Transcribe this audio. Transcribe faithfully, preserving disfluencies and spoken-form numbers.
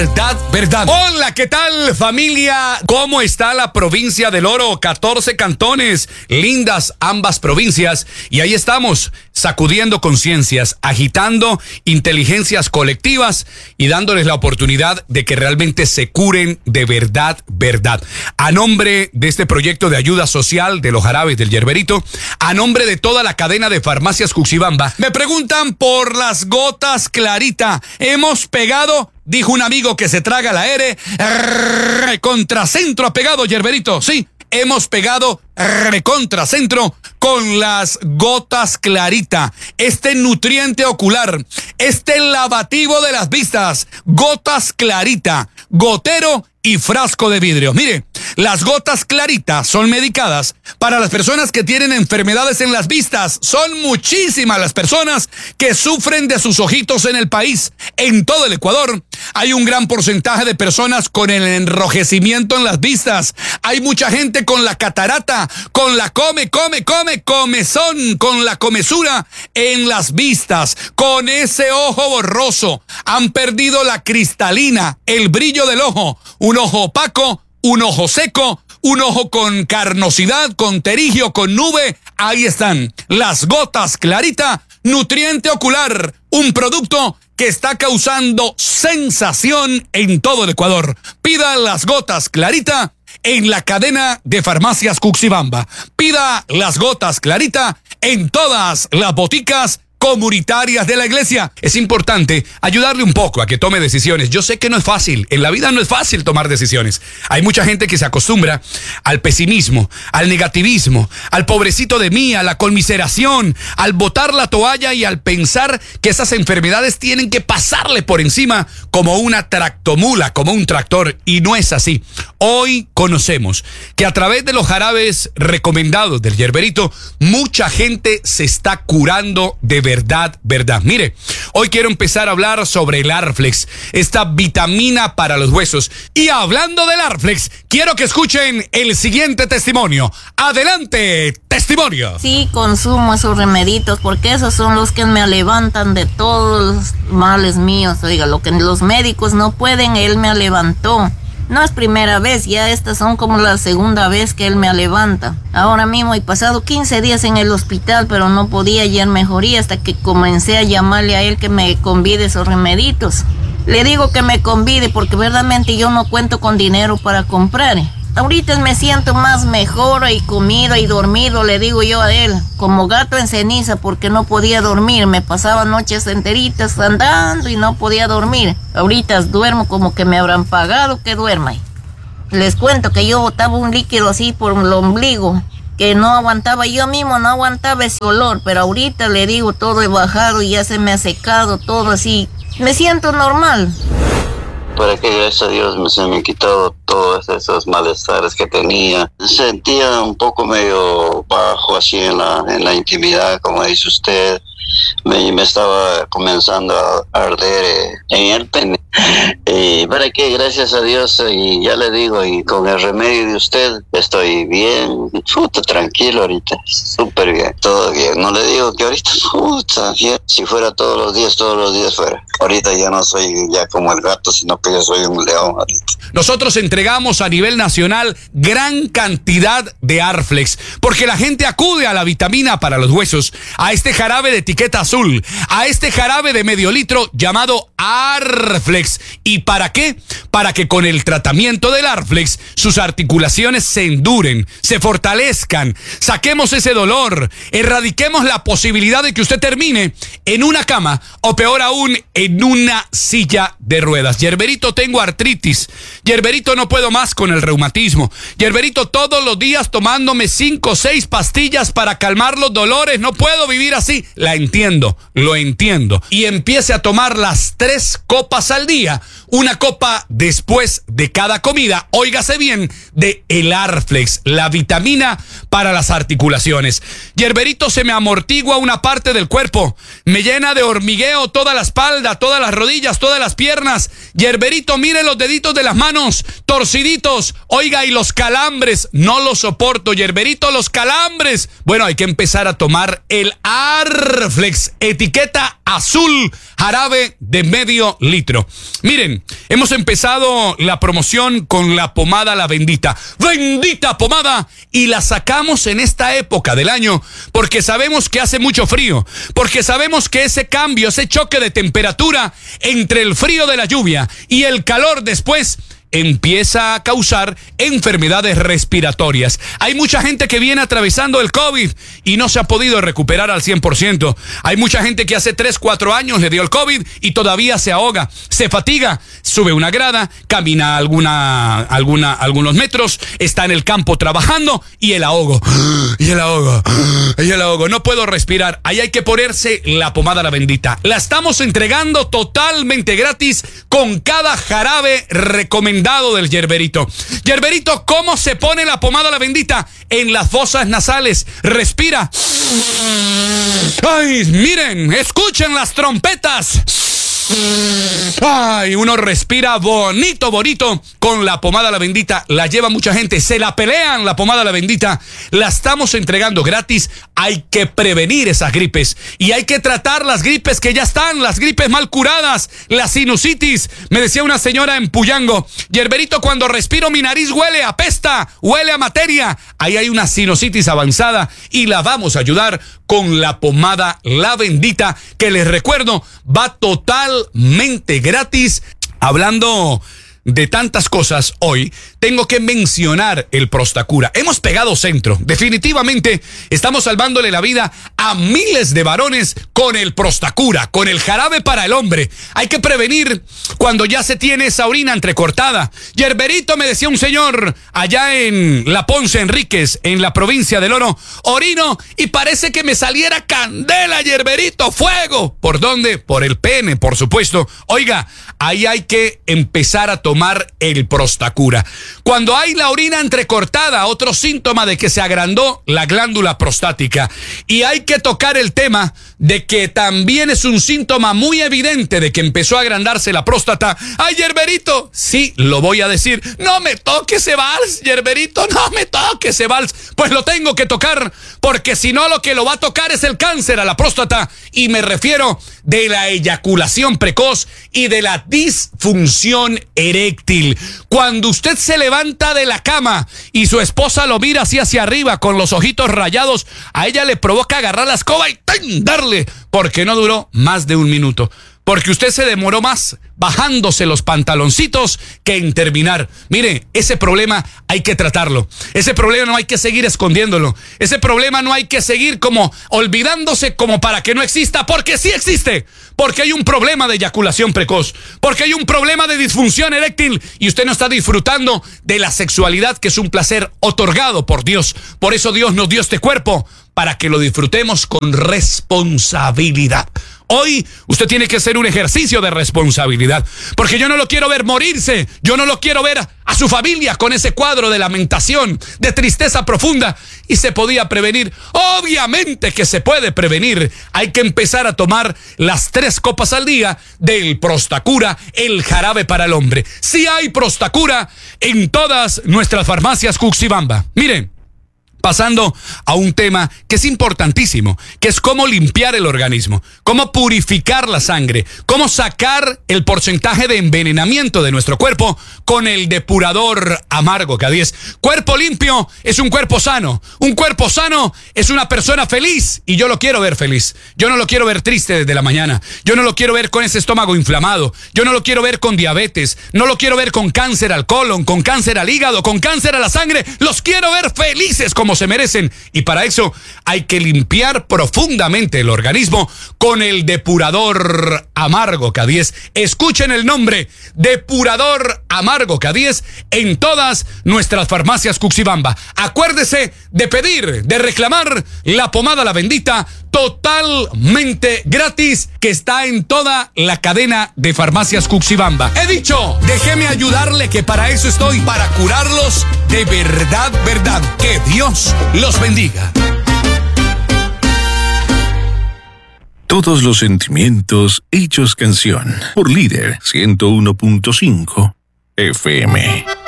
verdad, verdad. Hola, ¿qué tal, familia? ¿Cómo está la provincia del Oro? catorce cantones, lindas ambas provincias. Y ahí estamos, sacudiendo conciencias, agitando inteligencias colectivas y dándoles la oportunidad de que realmente se curen de verdad, verdad. A nombre de este proyecto de ayuda social de los jarabes del Yerberito, a nombre de toda la cadena de farmacias Cuxibamba, me preguntan por las gotas Clarita. Hemos pegado, dijo un amigo que se traga la R, contracentro ha pegado, Yerberito, sí. Hemos pegado recontracentro con las gotas Clarita, este nutriente ocular, este lavativo de las vistas, gotas Clarita, gotero y frasco de vidrio. Mire, las gotas Clarita son medicadas para las personas que tienen enfermedades en las vistas. Son muchísimas las personas que sufren de sus ojitos en el país. En todo el Ecuador hay un gran porcentaje de personas con el enrojecimiento en las vistas. Hay mucha gente con la catarata, con la come, come, come, comezón, con la comezura en las vistas, con ese ojo borroso. Han perdido la cristalina, el brillo del ojo, un ojo opaco, un ojo seco, un ojo con carnosidad, con terigio, con nube. Ahí están las gotas Clarita, nutriente ocular, un producto que está causando sensación en todo el Ecuador. Pida las gotas Clarita en la cadena de farmacias Cuxibamba. Pida las gotas Clarita en todas las boticas comunitarias de la iglesia. Es importante ayudarle un poco a que tome decisiones. Yo sé que no es fácil, en la vida no es fácil tomar decisiones. Hay mucha gente que se acostumbra al pesimismo, al negativismo, al pobrecito de mí, a la conmiseración, al botar la toalla y al pensar que esas enfermedades tienen que pasarle por encima como una tractomula, como un tractor, y no es así. Hoy conocemos que a través de los jarabes recomendados del Yerberito, mucha gente se está curando de verdad, verdad. Mire, hoy quiero empezar a hablar sobre el Arflex, esta vitamina para los huesos. Y hablando del Arflex, quiero que escuchen el siguiente testimonio. Adelante, testimonio. Sí, consumo esos remeditos porque esos son los que me levantan de todos los males míos. Oiga, lo que los médicos no pueden, él me levantó. No es primera vez, ya estas son como la segunda vez que él me levanta. Ahora mismo he pasado quince días en el hospital, pero no podía hallar mejoría hasta que comencé a llamarle a él que me convide esos remeditos. Le digo que me convide porque verdaderamente yo no cuento con dinero para comprar. Ahorita me siento más mejor y comido y dormido, le digo yo a él, como gato en ceniza porque no podía dormir. Me pasaba noches enteritas andando y no podía dormir. Ahorita duermo como que me habrán pagado que duerma. Les cuento que yo botaba un líquido así por el ombligo, que no aguantaba, yo mismo no aguantaba ese olor, pero ahorita le digo todo he bajado y ya se me ha secado todo así. Me siento normal. Para que gracias a Dios me, se me quitó todos esos malestares que tenía. Sentía un poco medio bajo así en la, en la intimidad, como dice usted. Me, me estaba comenzando a arder eh, en el pene. Y para que gracias a Dios, y ya le digo, y con el remedio de usted, estoy bien, puta, tranquilo ahorita, súper bien, todo bien. No le digo que ahorita, puta, si fuera todos los días, todos los días fuera. Ahorita ya no soy ya como el gato, sino que yo soy un león ahorita. Nosotros entregamos a nivel nacional gran cantidad de Arflex, porque la gente acude a la vitamina para los huesos, a este jarabe de etiqueta azul, a este jarabe de medio litro llamado Arflex. ¿Y para qué? Para que con el tratamiento del Arflex sus articulaciones se enduren, se fortalezcan, saquemos ese dolor, erradiquemos la posibilidad de que usted termine en una cama o peor aún en una silla de ruedas. Yerberito, tengo artritis. Yerberito, no puedo más con el reumatismo. Yerberito, todos los días tomándome cinco o seis pastillas para calmar los dolores. No puedo vivir así. La entiendo, lo entiendo. Y empiece a tomar las tres copas al día. Una copa después de cada comida. Óigase bien, de el Arflex, la vitamina para las articulaciones. Yerberito se me amortigua una parte del cuerpo, me llena de hormigueo toda la espalda, todas las rodillas, todas las piernas. Yerberito, mire los deditos de las manos, torciditos. Oiga, y los calambres, no los soporto. Yerberito, los calambres. Bueno, hay que empezar a tomar el Arflex, etiqueta azul, jarabe de medio litro. Miren, hemos empezado la promoción con la pomada La Bendita. Bendita pomada, y la sacamos en esta época del año porque sabemos que hace mucho frío, porque sabemos que ese cambio, ese choque de temperatura entre el frío de la lluvia y el calor después empieza a causar enfermedades respiratorias. Hay mucha gente que viene atravesando el COVID y no se ha podido recuperar al cien por ciento. Hay mucha gente que hace tres, cuatro años le dio el COVID y todavía se ahoga, se fatiga, sube una grada, camina alguna, alguna, algunos metros, está en el campo trabajando y el ahogo, y el ahogo, y el ahogo, no puedo respirar. Ahí hay que ponerse la pomada La Bendita. La estamos entregando totalmente gratis con cada jarabe recomendado del Yerberito. Yerberito, ¿cómo se pone la pomada La Bendita? En las fosas nasales. Respira. Ay, miren, escuchen las trompetas. Ay, uno respira bonito, bonito con la pomada La Bendita. La lleva mucha gente, se la pelean la pomada La Bendita. La estamos entregando gratis. Hay que prevenir esas gripes y hay que tratar las gripes que ya están, las gripes mal curadas, la sinusitis. Me decía una señora en Puyango: Yerberito, cuando respiro mi nariz huele a pesta, huele a materia. Ahí hay una sinusitis avanzada y la vamos a ayudar con la pomada La Bendita, que les recuerdo va totalmente gratis. Hablando de tantas cosas hoy, tengo que mencionar el Prostacura. Hemos pegado centro. Definitivamente estamos salvándole la vida a miles de varones con el Prostacura, con el jarabe para el hombre. Hay que prevenir cuando ya se tiene esa orina entrecortada. Yerberito, me decía un señor allá en La Ponce Enríquez, en la provincia del Oro, orino y parece que me saliera candela, Yerberito, fuego. ¿Por dónde? Por el pene, por supuesto. Oiga, ahí hay que empezar a tomar el Prostacura. Cuando hay la orina entrecortada, otro síntoma de que se agrandó la glándula prostática. Y hay que tocar el tema de que también es un síntoma muy evidente de que empezó a agrandarse la próstata. ¡Ay, Yerberito! Sí, lo voy a decir. No me toque ese vals, Yerberito, no me toque ese vals. Pues lo tengo que tocar, porque si no, lo que lo va a tocar es el cáncer a la próstata. Y me refiero de la eyaculación precoz y de la disfunción eréctil. Cuando usted se levanta de la cama y su esposa lo mira así hacia arriba con los ojitos rayados, a ella le provoca agarrar la escoba y ¡tan! Darle, porque no duró más de un minuto. Porque usted se demoró más bajándose los pantaloncitos que en terminar. Mire, ese problema hay que tratarlo. Ese problema no hay que seguir escondiéndolo. Ese problema no hay que seguir como olvidándose como para que no exista, porque sí existe. Porque hay un problema de eyaculación precoz. Porque hay un problema de disfunción eréctil y usted no está disfrutando de la sexualidad, que es un placer otorgado por Dios. Por eso Dios nos dio este cuerpo, para que lo disfrutemos con responsabilidad. Hoy usted tiene que hacer un ejercicio de responsabilidad, porque yo no lo quiero ver morirse, yo no lo quiero ver a su familia con ese cuadro de lamentación, de tristeza profunda. Y se podía prevenir. Obviamente que se puede prevenir. Hay que empezar a tomar las tres copas al día del Prostacura, el jarabe para el hombre. Sí hay Prostacura en todas nuestras farmacias Cuxibamba. Miren, pasando a un tema que es importantísimo, que es cómo limpiar el organismo, cómo purificar la sangre, cómo sacar el porcentaje de envenenamiento de nuestro cuerpo con el depurador amargo K diez. Cuerpo limpio es un cuerpo sano. Un cuerpo sano es una persona feliz, y yo lo quiero ver feliz. Yo no lo quiero ver triste desde la mañana. Yo no lo quiero ver con ese estómago inflamado. Yo no lo quiero ver con diabetes. No lo quiero ver con cáncer al colon, con cáncer al hígado, con cáncer a la sangre. Los quiero ver felices como se merecen, y para eso hay que limpiar profundamente el organismo con el depurador Amargo K diez. Escuchen el nombre, Depurador Amargo K diez, en todas nuestras farmacias Cuxibamba. Acuérdese de pedir, de reclamar la pomada La Bendita totalmente gratis, que está en toda la cadena de farmacias Cuxibamba. He dicho, déjeme ayudarle, que para eso estoy, para curarlos de verdad, verdad. Que Dios los bendiga. Todos los sentimientos hechos canción por Líder ciento uno punto cinco F M.